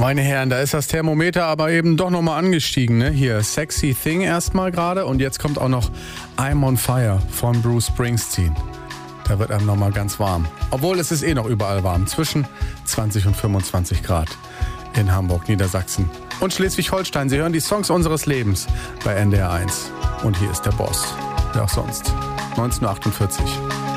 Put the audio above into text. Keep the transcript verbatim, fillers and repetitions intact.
Meine Herren, da ist das Thermometer aber eben doch nochmal angestiegen, ne? Hier, Sexy Thing erstmal gerade und jetzt kommt auch noch I'm on Fire von Bruce Springsteen. Da wird einem nochmal ganz warm. Obwohl es ist eh noch überall warm, zwischen zwanzig und fünfundzwanzig Grad in Hamburg, Niedersachsen und Schleswig-Holstein. Sie hören die Songs unseres Lebens bei N D R eins. Und hier ist der Boss. Wer auch sonst. neunzehn Uhr achtundvierzig.